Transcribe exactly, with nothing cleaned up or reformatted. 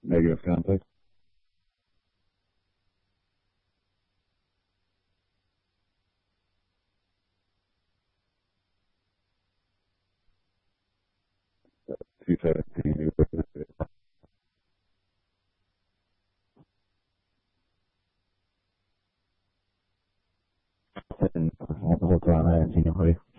Negative context. two seventeen. And the whole time I haven't seen him play.